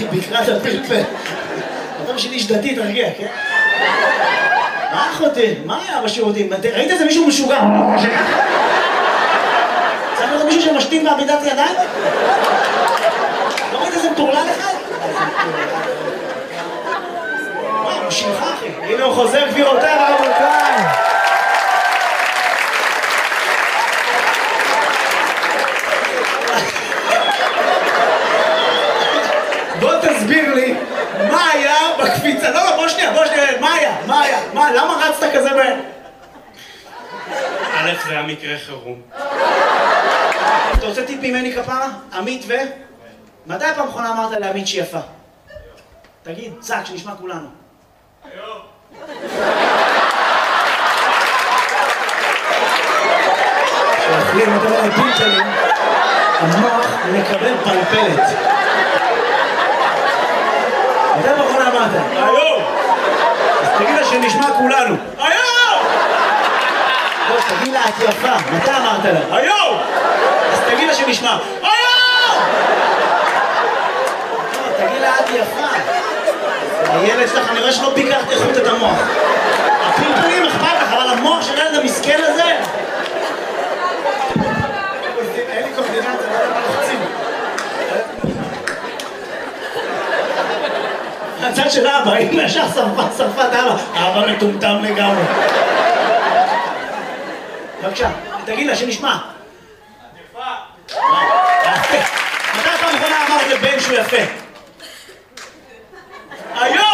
בקרת הפלפל. אתה בשביל איש דתי, תרגיע, כן? מה אחותי? מה היה בשירותים? ראית איזה מישהו משוגע? צריך להיות מישהו שמשתין בעמידת ידיים? לא ראית איזה מטורלל אחד? וואי, הוא שלך אחי. הנה הוא חוזר גבירותיי ורבותיי. בוא תסביר לי מה היה בקפיצה. לא, בוא שנייה, מה היה? למה רצת כזה בהם? א', זה היה מקרה חירום. אתה רוצה טיפ ממני כפרה? עמית ו? מתי הפעם האחרונה אמרת לעמית שהיא יפה? תגיד, צעק, שנשמע כולנו. היום. כשאוכלים את הפלפלים, המוח מקבל פלפלת. מתי הפעם האחרונה אמרת? היום! אז תגיד לה שנשמע כולנו. היום! לא, תגיד לה, את יפה. מתי אמרת לה? היום! אז תגיד לה שנשמע. היום! לא, תגיד לה, את יפה. הילד שלך, אני רואה שלא ביקרת איכות את המוח. הפלפלים אכפת לך, אבל המוח של הילד המסכן הזה... אין לי קורדינציה, לא יודע מה לחצים. הצד של אבא, אם ישר שרפת אבא. אבא מטומטם לגמרי. בבקשה, תגיד לה שנשמע. יפה. מתי פעם אחרונה אמרת לבן שהוא יפה? היום!